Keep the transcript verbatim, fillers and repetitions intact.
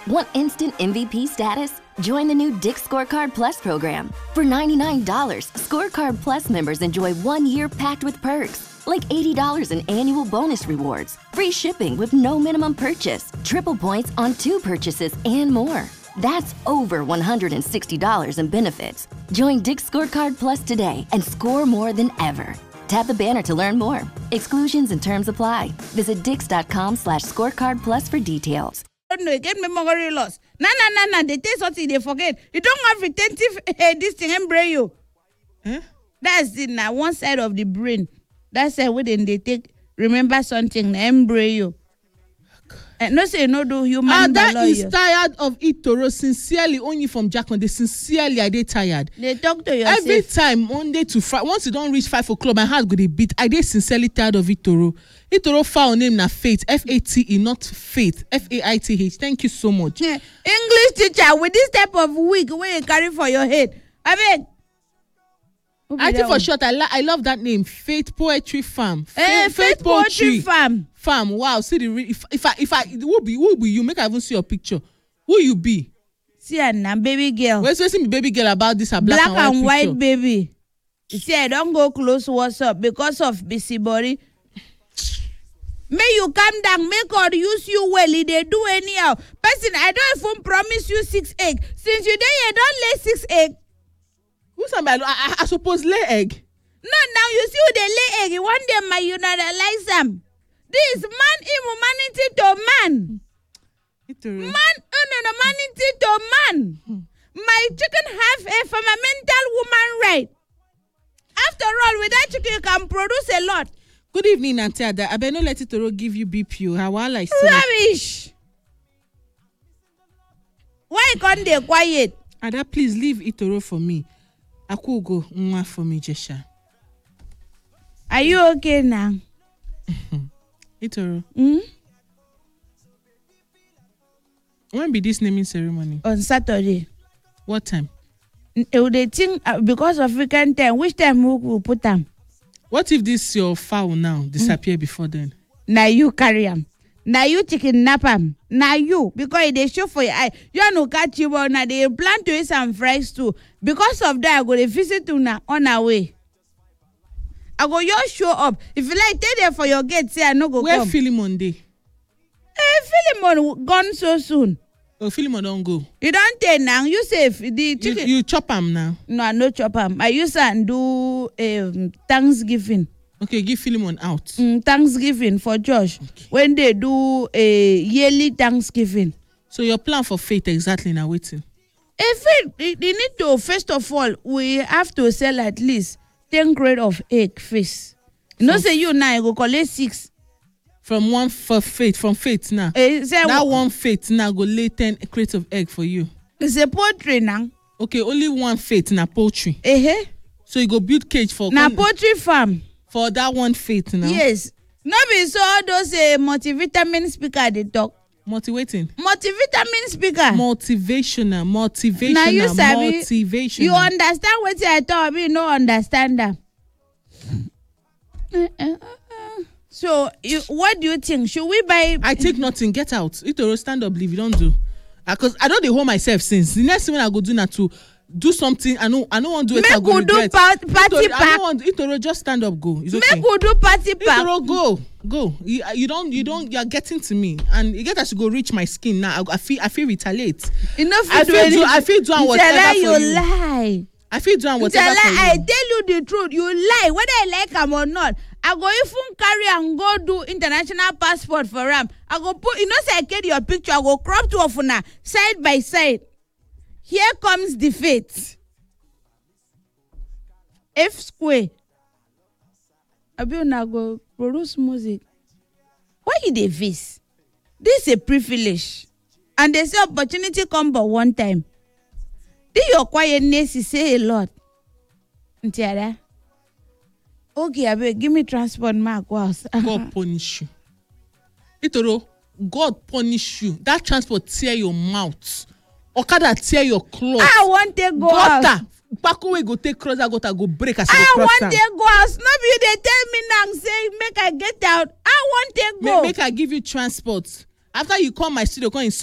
Want instant M V P status? Join the new Dick's Scorecard Plus program. For ninety-nine dollars, Scorecard Plus members enjoy one year packed with perks, like eighty dollars in annual bonus rewards, free shipping with no minimum purchase, triple points on two purchases, and more. That's over one hundred sixty dollars in benefits. Join Dick's Scorecard Plus today and score more than ever. Tap the banner to learn more. Exclusions and terms apply. Visit dix.com slash scorecard plus for details. No, get memory loss. Na na na na. They take something they forget. You don't have retentive uh, this thing embryo. Huh? That's the na one side of the brain. That's uh, when they take remember something the embryo. And no say no do human. Ah, that biology. is tired of it, Toro. Sincerely, only from Jackman. They sincerely are they tired. They talk to yourself. Every time, Monday to Friday, once you don't reach five o'clock, my heart go dey beat. I dey sincerely tired of it, Toro. It Toro foul name na Faith, F A T E, not Faith, F A I T H. Thank you so much. Yeah. English teacher with this type of wig where you carry for your head. I mean, I think for short, I lo- I love that name, Faith Poetry Farm. Eh, Faith, Faith Poetry Farm. Farm. Wow. See the re- if if I if I who be who be you? Make I even see your picture. Who you be? See Anna, baby girl. Where's where's me baby girl about this? A black, Black and white, and white picture. baby. You see, I don't go close. What's up? Because of busybody. May you calm down. Make God use you well. They do anyhow. Person, I don't even promise you six egg. Since you there, you don't lay six egg. Who's somebody? I, I, I suppose lay egg. No, now you see who they lay egg. You want them, my you not realize them. This man, humanity to man. Man, oh no, no, humanity to man. Hmm. My chicken have a fundamental woman right. After all, with that chicken, you can produce a lot. Good evening, Auntie Ada. I better not let Itoro give you B P O. How will I say? Rubbish. Why can't they quiet? Ada, please leave Itoro for me. I could go mwa for me, Jesha. Are you okay now? Itoro. Hmm? When be this naming ceremony? On Saturday. What time? They think uh, because of African time, which time we will put them? What if this your fowl now disappear mm. before then? Now you carry them. Now you chicken nap them. Now you, because they show for your eye. You no catch you, but now they plan to eat some fries too. Because of that, I go to visit you now on our way. I go you show up. If you like, stay there for your gate. Say I no go Where come. Where Philemon day? Eh, Philemon gone so soon. Oh, Philemon don't go. You don't tell now. You say if the chicken. You, you chop him now. No, I no chop him. I use and do um, Thanksgiving. Okay, give Philemon out. Mm, Thanksgiving for Josh. Okay. When they do a yearly Thanksgiving. So your plan for Faith exactly now waiting? If it, they need to, first of all, we have to sell at least ten crate of egg fish. You know, say you now, you go collect six. From one for Faith, from Faith now. Uh, that w- one Faith now go lay ten crates of egg for you. It's a poultry now. Okay, only one Faith na poultry. Uh-huh. So you go build cage for na poultry farm. For that one Faith now. Yes. No be so all those uh, multivitamin speaker they talk. Motivating. Multivitamin speaker. Motivational, motivational, now you sabi, motivational. You understand what I thought, me no understand that. uh, uh, uh. So, you, what do you think? Should we buy? I take nothing. Get out. Itoro, stand up, leave. You don't do. Because I, I don't dey hold myself since. The next thing I go do now to do something. I know. I don't want to do it. Make I go we regret. do party pack. Itoro, I don't want. Itoro, just stand up. Go. It's okay. Make we do party pack. Itoro, go. Go. You, you don't. You don't. You are getting to me, and you get us to go reach my skin now. I, I feel. I feel retaliate. Enough. I feel. Do, I feel doing whatever you for you. lie. I feel doing whatever for you. I tell you the truth. You lie. Whether I like them or not. I go even carry and go do international passport for them. I go put, you know, say I get your picture. I go crop two of una side by side. Here comes the fate. F square. I be una go produce music. Why you dey face? This is a privilege, and they say opportunity come but one time. This your quietness is say a lot. Ntiara. Okay, I beg, give me transport mark. Was God punish you. Itoro, God punish you. That transport tear your mouth. Okada tear your clothes. I want to go Gutter. out. Pakuwe go take cross that gutter go break as you I cross want to go out. No be they tell me now say make I get out. I want to go. Make, make I give you transport. After you come my studio, come in